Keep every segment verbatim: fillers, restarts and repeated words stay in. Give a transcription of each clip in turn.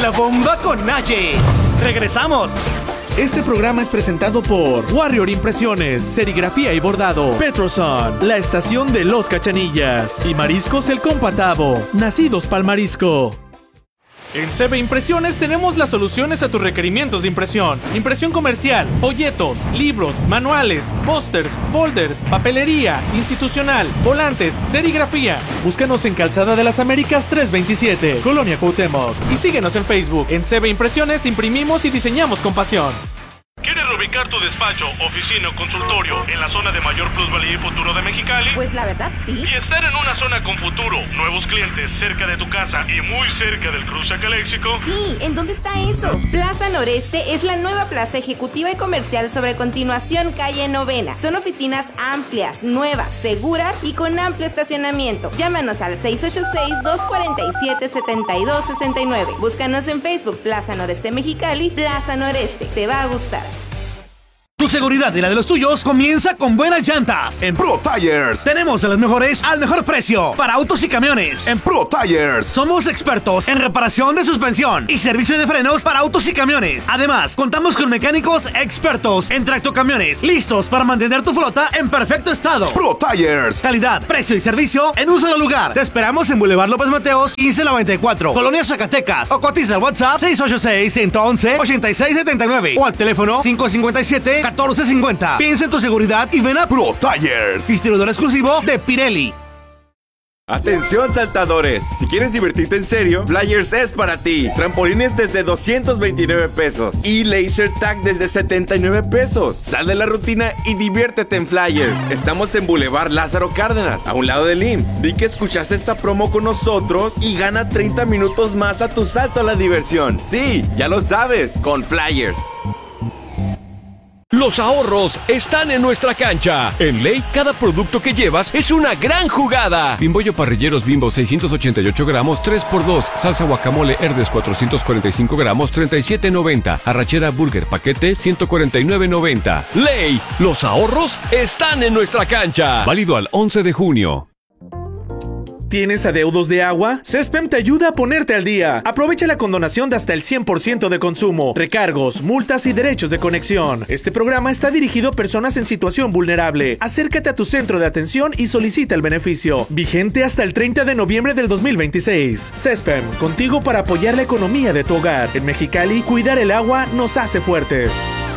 La bomba con Naye. ¡Regresamos! Este programa es presentado por Warrior Impresiones, Serigrafía y Bordado, Petroson, la estación de los Cachanillas y Mariscos El Compatavo, nacidos pa'l marisco. En C B Impresiones tenemos las soluciones a tus requerimientos de impresión. Impresión comercial, folletos, libros, manuales, pósters, folders, papelería, institucional, volantes, serigrafía. Búscanos en Calzada de las Américas trescientos veintisiete, Colonia Cuauhtémoc. Y síguenos en Facebook. En C B Impresiones imprimimos y diseñamos con pasión. ¿Quieres reubicar tu despacho, oficina o consultorio en la zona de mayor plusvalía y futuro de Mexicali? Pues la verdad sí. Y estar en una zona con futuro, nuevos clientes cerca de tu casa y muy cerca del cruce a Caléxico. Sí, ¿en dónde está eso? Plaza Noreste es la nueva plaza ejecutiva y comercial sobre Continuación Calle Novena. Son oficinas amplias, nuevas, seguras y con amplio estacionamiento. Llámanos al seis ocho seis, dos cuatro siete, siete dos seis nueve. Búscanos en Facebook Plaza Noreste Mexicali, Plaza Noreste. Te va a gustar. Tu seguridad y la de los tuyos comienza con buenas llantas. En Pro Tires tenemos a las mejores al mejor precio para autos y camiones. En Pro Tires somos expertos en reparación de suspensión y servicio de frenos para autos y camiones. Además, contamos con mecánicos expertos en tractocamiones, listos para mantener tu flota en perfecto estado. Pro Tires, calidad, precio y servicio en un solo lugar. Te esperamos en Boulevard López Mateos quince noventa y cuatro, Colonia Zacatecas, o cotiza al WhatsApp seis ocho seis, uno uno uno, ocho seis siete nueve o al teléfono cinco cinco siete, catorce cincuenta. Piensa en tu seguridad y ven a Pro Tires, distribuidor exclusivo de Pirelli. Atención saltadores, si quieres divertirte en serio, Flyers es para ti. Trampolines desde doscientos veintinueve pesos y laser tag desde setenta y nueve pesos. Sal de la rutina y diviértete en Flyers. Estamos en Boulevard Lázaro Cárdenas, a un lado del I M S S. Di que escuchaste esta promo con nosotros y gana treinta minutos más a tu salto a la diversión. Sí, ya lo sabes, con Flyers. Los ahorros están en nuestra cancha. En Ley, cada producto que llevas es una gran jugada. Bimbollo Parrilleros Bimbo seiscientos ochenta y ocho gramos, tres por dos. Salsa guacamole Herdes cuatrocientos cuarenta y cinco gramos, treinta y siete noventa. Arrachera Burger paquete ciento cuarenta y nueve noventa. Ley, los ahorros están en nuestra cancha. Válido al once de junio. ¿Tienes adeudos de agua? Cespem te ayuda a ponerte al día. Aprovecha la condonación de hasta el cien por ciento de consumo, recargos, multas y derechos de conexión. Este programa está dirigido a personas en situación vulnerable. Acércate a tu centro de atención y solicita el beneficio. Vigente hasta el treinta de noviembre del dos mil veintiséis. Cespem, contigo para apoyar la economía de tu hogar. En Mexicali, cuidar el agua nos hace fuertes.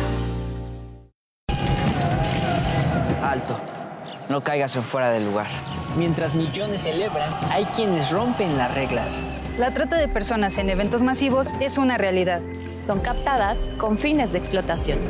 Alto. No caigas en fuera del lugar. Mientras millones celebran, hay quienes rompen las reglas. La trata de personas en eventos masivos es una realidad. Son captadas con fines de explotación.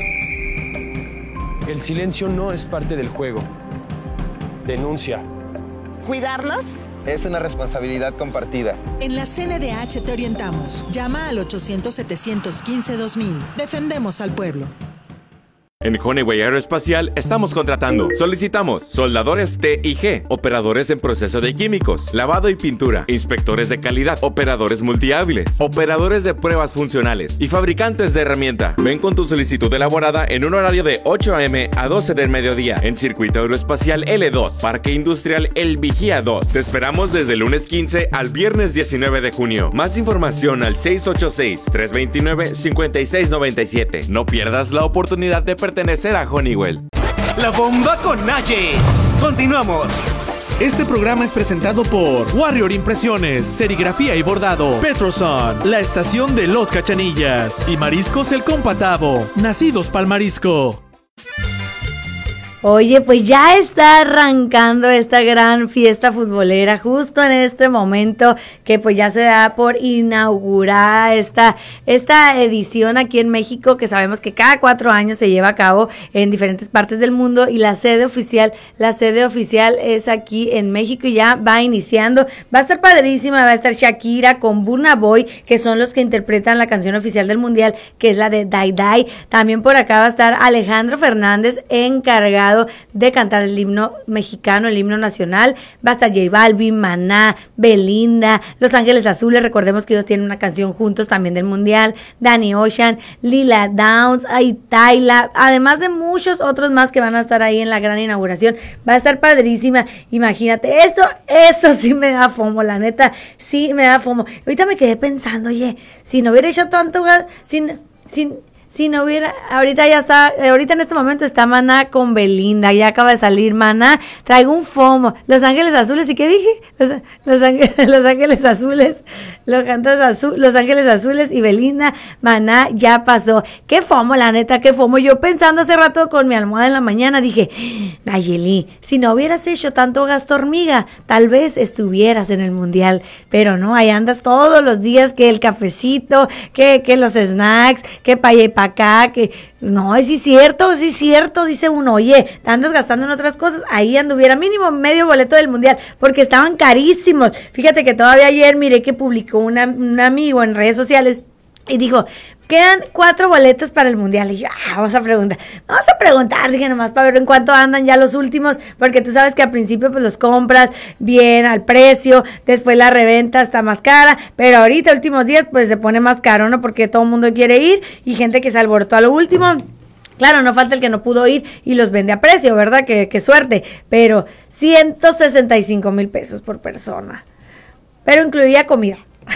El silencio no es parte del juego. Denuncia. ¿Cuidarnos? Es una responsabilidad compartida. En la C N D H te orientamos. Llama al ochocientos, setecientos quince, dos mil. Defendemos al pueblo. En Honeywell Aeroespacial estamos contratando. Solicitamos soldadores T y G, operadores en proceso de químicos, lavado y pintura, inspectores de calidad, operadores multihábiles, operadores de pruebas funcionales y fabricantes de herramienta. Ven con tu solicitud elaborada en un horario de ocho a eme a doce del mediodía en Circuito Aeroespacial ele dos, Parque Industrial El Vigía dos. Te esperamos desde el lunes quince al viernes diecinueve de junio. Más información al seis ocho seis, tres dos nueve, cinco seis nueve siete. No pierdas la oportunidad de pertenecer a Honeywell. La bomba con Naye. Continuamos. Este programa es presentado por Warrior Impresiones, Serigrafía y Bordado, Petroson, la estación de los Cachanillas y Mariscos El Compatavo, nacidos pa'l marisco. Oye, pues ya está arrancando esta gran fiesta futbolera justo en este momento que pues ya se da por inaugurar esta, esta edición aquí en México, que sabemos que cada cuatro años se lleva a cabo en diferentes partes del mundo, y la sede oficial, la sede oficial es aquí en México y ya va iniciando. Va a estar padrísima, va a estar Shakira con Burna Boy, que son los que interpretan la canción oficial del mundial, que es la de Die Die. También por acá va a estar Alejandro Fernández encargado encargado de cantar el himno mexicano, el himno nacional. Va a estar J Balvin, Maná, Belinda, Los Ángeles Azules, recordemos que ellos tienen una canción juntos también del Mundial, Danny Ocean, Lila Downs, ay, Tyla, además de muchos otros más que van a estar ahí en la gran inauguración. Va a estar padrísima, imagínate, eso, eso sí me da fomo, la neta, sí me da fomo. Ahorita me quedé pensando, oye, si no hubiera hecho tanto gas, sin, sin, si no hubiera, ahorita ya está, ahorita en este momento está Maná con Belinda, ya acaba de salir Maná, traigo un fomo, Los Ángeles Azules, ¿y qué dije? Los, los, ángeles, los Ángeles Azules, los cantos azul, Los Ángeles Azules y Belinda, Maná ya pasó, qué fomo, la neta, qué fomo. Yo pensando hace rato con mi almohada en la mañana, dije, Nayeli, si no hubieras hecho tanto gasto hormiga, tal vez estuvieras en el Mundial, pero no, ahí andas todos los días, que el cafecito, que, que los snacks, que pa' allá y pa' acá, que no, sí es cierto, sí es cierto, dice uno, oye, te andas gastando en otras cosas, ahí anduviera mínimo medio boleto del Mundial, porque estaban carísimos. Fíjate que todavía ayer miré que publicó una, un amigo en redes sociales y dijo, quedan cuatro boletos para el Mundial. Y yo, ah, vamos a preguntar, vamos a preguntar, dije nomás para ver en cuánto andan ya los últimos, porque tú sabes que al principio pues los compras bien al precio, después la reventa está más cara, pero ahorita últimos días pues se pone más caro, ¿no? Porque todo el mundo quiere ir y gente que se alborotó a lo último. Claro, no falta el que no pudo ir y los vende a precio, ¿verdad? Qué, qué suerte, pero ciento sesenta y cinco mil pesos por persona, pero incluía comida.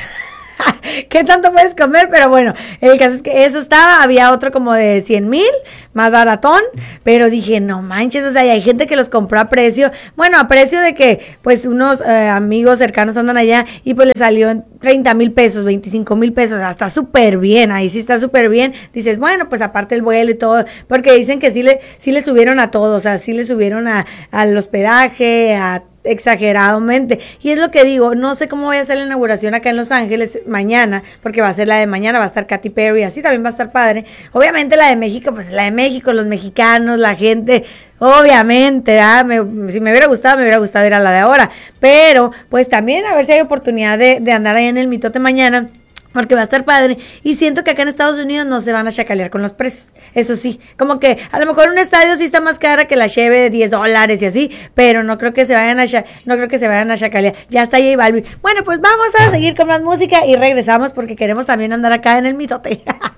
¿Qué tanto puedes comer? Pero bueno, el caso es que eso estaba, había otro como de cien mil, más baratón, pero dije, no manches, o sea, y hay gente que los compró a precio, bueno, a precio de que, pues, unos eh, amigos cercanos andan allá, y pues le salió en treinta mil pesos, veinticinco mil pesos, o sea, está súper bien, ahí sí está súper bien, dices, bueno, pues aparte el vuelo y todo, porque dicen que sí le, sí le subieron a todos, o sea, sí le subieron a, al hospedaje, a exageradamente, y es lo que digo, no sé cómo voy a hacer la inauguración acá en Los Ángeles mañana, porque va a ser la de mañana, va a estar Katy Perry, así también va a estar padre, obviamente la de México, pues la de México, los mexicanos, la gente, obviamente, ¿ah? me, si me hubiera gustado, me hubiera gustado ir a la de ahora, pero pues también a ver si hay oportunidad de, de andar ahí en el mitote mañana, porque va a estar padre, y siento que acá en Estados Unidos no se van a chacalear con los precios, eso sí, como que a lo mejor un estadio sí está más cara que la cheve de diez dólares y así, pero no creo que se vayan a no creo que se vayan a chacalear, ya está J Balvin. Bueno, pues vamos a seguir con más música y regresamos porque queremos también andar acá en el mitote.